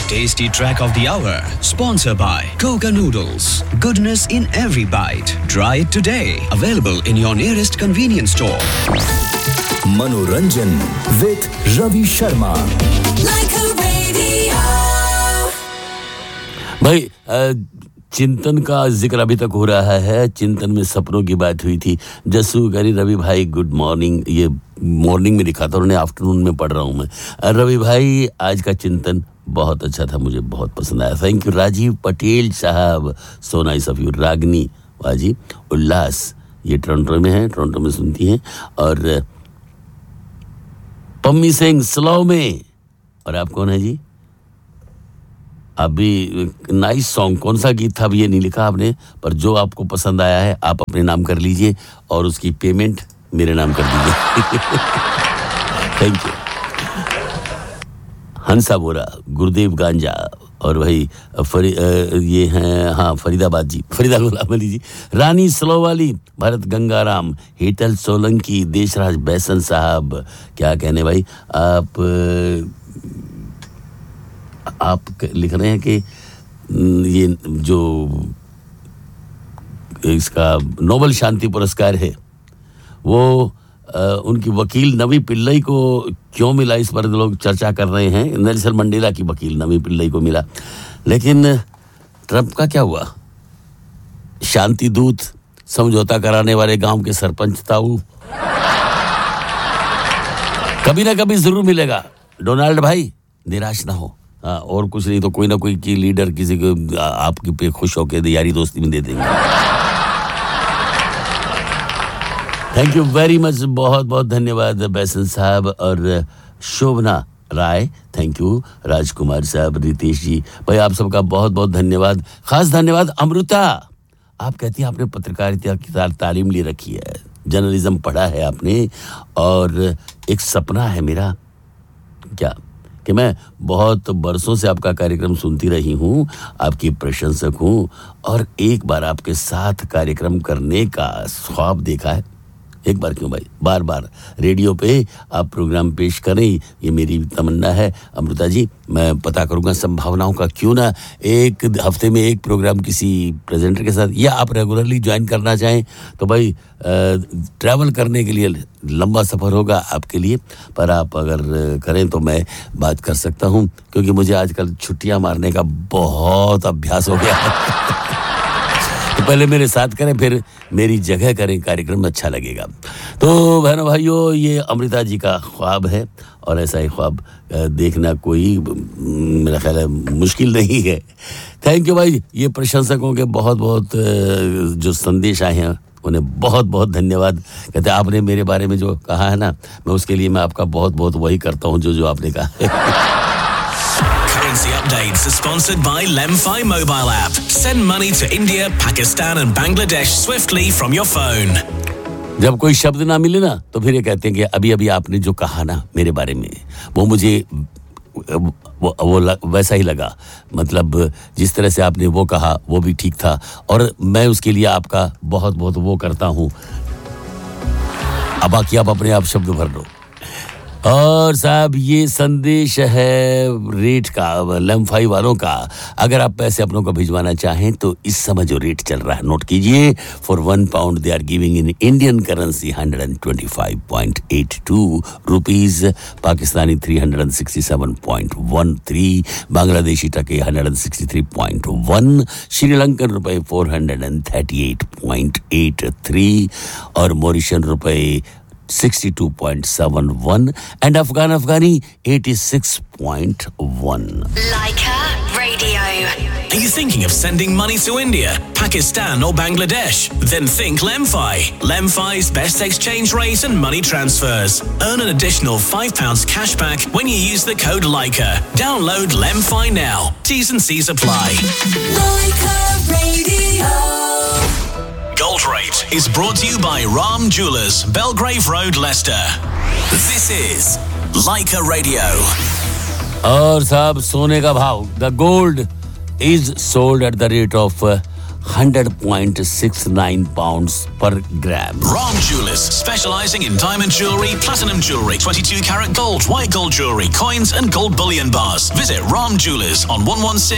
Tasty track of the hour, sponsored by Coca Noodles. Goodness in every bite. Try it today. Available in your nearest convenience store. Manoranjan with Ravi Sharma. Like a radio. भाई चिंतन का जिक्र अभी तक हो रहा है. चिंतन में सपनों की बात हुई थी. जसू करी रवि भाई गुड मॉर्निंग. ये मॉर्निंग में लिखा था उन्होंने, आफ्टरनून में पढ़ रहा हूँ मैं. रवि भाई आज का चिंतन बहुत अच्छा था, मुझे बहुत पसंद आया. थैंक यू राजीव पटेल साहब. So nice of you. रागनी वाजी उल्लास, ये टोरंटो में है, टोरंटो में सुनती हैं. और पम्मी सिंह स्लो में. और आप कौन है जी? अभी नाइस सॉन्ग. कौन सा गीत था अभी ये नहीं लिखा आपने, पर जो आपको पसंद आया है आप अपने नाम कर लीजिए और उसकी पेमेंट मेरे नाम कर दीजिए. Thank you. हंसा बोरा, गुरुदेव गांजा और भाई ये हैं हाँ फरीदाबाद जी, फरीदा गुलाम अली जी, रानी सलोवाली, भरत गंगाराम, हेतल सोलंकी, देशराज बैसन साहब. क्या कहने भाई. आप लिख रहे हैं कि ये जो इसका नोबेल शांति पुरस्कार है वो उनकी वकील नवी पिल्लई को क्यों मिला, इस पर लोग चर्चा कर रहे हैं. नेल्सन मंडेला की वकील नवी पिल्लई को मिला, लेकिन ट्रंप का क्या हुआ? शांति दूत, समझौता कराने वाले गांव के सरपंच ताऊ. कभी ना कभी जरूर मिलेगा. डोनाल्ड भाई निराश ना हो. और कुछ नहीं तो कोई ना कोई की लीडर किसी को आपके पे खुश होकर यारी दोस्ती में दे देंगे. Thank you very much. बहुत बहुत धन्यवाद बैसन साहब. और शोभना राय, थैंक यू. राजकुमार साहब, रितेश जी, भाई आप सबका बहुत बहुत धन्यवाद. खास धन्यवाद अमृता. आप कहती हैं आपने पत्रकारिता की तालीम ले रखी है, जर्नलिज्म पढ़ा है आपने, और एक सपना है मेरा क्या कि मैं बहुत बरसों से आपका कार्यक्रम सुनती रही हूँ, आपकी प्रशंसक हूँ, और एक बार आपके साथ कार्यक्रम करने का ख्वाब देखा है. एक बार क्यों भाई, बार बार रेडियो पे आप प्रोग्राम पेश करें, ये मेरी तमन्ना है. अमृता जी, मैं पता करूंगा संभावनाओं का. क्यों ना एक हफ्ते में एक प्रोग्राम किसी प्रेजेंटर के साथ, या आप रेगुलरली ज्वाइन करना चाहें तो भाई ट्रैवल करने के लिए लंबा सफ़र होगा आपके लिए, पर आप अगर करें तो मैं बात कर सकता हूं, क्योंकि मुझे आजकल छुट्टियां मारने का बहुत अभ्यास हो गया है. तो पहले मेरे साथ करें, फिर मेरी जगह करें, कार्यक्रम अच्छा लगेगा. तो बहनों भाइयों, ये अमृता जी का ख्वाब है, और ऐसा ही ख्वाब देखना कोई मेरा ख्याल है मुश्किल नहीं है. थैंक यू भाई. ये प्रशंसकों के बहुत बहुत जो संदेश आए हैं उन्हें बहुत बहुत धन्यवाद. कहते हैं आपने मेरे बारे में जो कहा है ना, मैं उसके लिए मैं आपका बहुत बहुत वही करता हूँ जो आपने कहा. Currency updates are sponsored by Lemfi mobile app. Send money to India, Pakistan and Bangladesh swiftly from your phone. जब कोई शब्द ना मिले ना तो फिर ये कहते हैं कि अभी अभी आपने जो कहा ना मेरे बारे में, वो मुझे वो वैसा ही लगा. मतलब जिस तरह से आपने वो कहा वो भी ठीक था, और मैं उसके लिए आपका बहुत बहुत वो करता हूँ. अब बाकी आप अपने आप शब्द भर लो. और साहब ये संदेश है रेट का, लेमफाई वालों का. अगर आप पैसे अपनों को भिजवाना चाहें तो इस समय जो रेट चल रहा है नोट कीजिए. For 1 pound they are giving in Indian currency 125.82 rupees, Pakistani 367.13, Bangladeshi टके 163.1, श्रीलंकन रुपए 438.83, और मॉरिशन रुपए 62.71, and Afghani 86.1. Leica Radio. Are you thinking of sending money to India, Pakistan or Bangladesh? Then think Lemfi. Lemfi's best exchange rate and money transfers. Earn an additional £5 cashback when you use the code Leica. Download Lemfi now. T's and C's apply. Leica Radio. Gold Rate is brought to you by Ram Jewelers, Belgrave Road, Leicester. This is Leica Radio. और साहब सोने का भाव, the gold is sold at the rate of 100.69 pounds per gram. Ram Jewelers, specializing in diamond jewelry, platinum jewelry, 22 karat gold, white gold jewelry, coins and gold bullion bars. Visit Ram Jewelers on 116